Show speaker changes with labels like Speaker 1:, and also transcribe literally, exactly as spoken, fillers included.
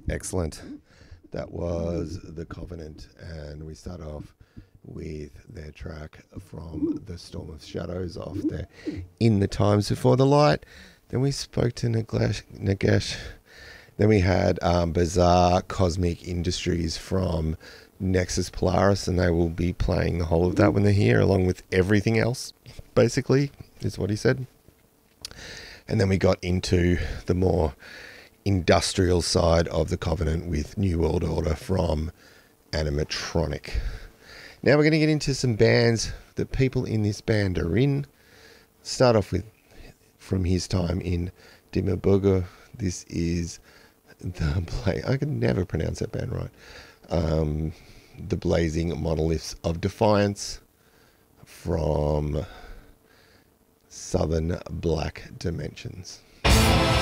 Speaker 1: Excellent. That was The Covenant, and we start off with their track from The Storm of Shadows off their In the Times Before the Light. Then we spoke to Nagesh. Nagesh. Then we had um, Bizarre Cosmic Industries from Nexus Polaris, and they will be playing the whole of that when they're here, along with everything else, basically, is what he said. And then we got into the more industrial side of the Covenant with New World Order from Animatronic. Now we're going to get into some bands that people in this band are in. Start off with from his time in Dimmu Borgir. This is the Bla- I can never pronounce that band right. Um, the Blazing Monoliths of Defiance from Southern Black Dimensions.